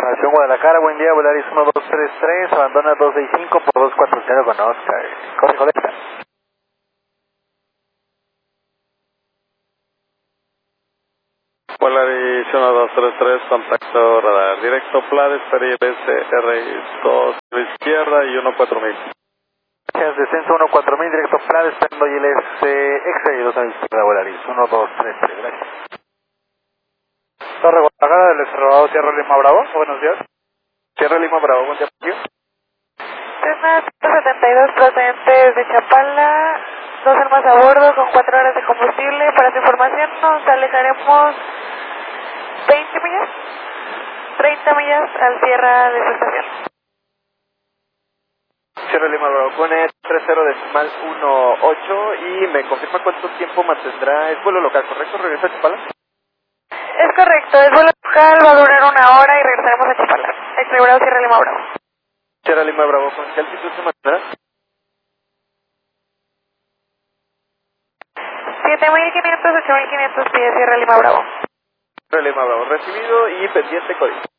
Nación Guadalajara, buen día, Volaris 1233, abandona 265 por 240 con Oscar. Corre, colecta. Volaris 1233, contacto radar directo, Plades, PRILS, R2 izquierda y 14000. Descenso 14000, directo Plades, Pendo y LS, extraídos a la izquierda, Volaris 1233, gracias. Torre Guadalajara del Cerrado Sierra Lima Bravo, buenos días. Sierra Lima Bravo, buen día. Cessna 172 procedentes de Chapala, 2 armas a bordo con 4 horas de combustible. Para su información nos alejaremos 20 millas, 30 millas al cierre de su estación. Sierra Lima Bravo, pone 30.18 y me confirma cuánto tiempo mantendrá, es vuelo local, ¿correcto? ¿Regresa a Chapala? Es correcto, el vuelo local va a durar 1 hora y regresaremos a Chapala. Extrabrado Sierra Lima Bravo. Sierra Lima Bravo, ¿con qué altitud se mantendrá? 7.500, 8.500 pies Sierra Lima Bravo. Sierra Lima Bravo, recibido y pendiente código.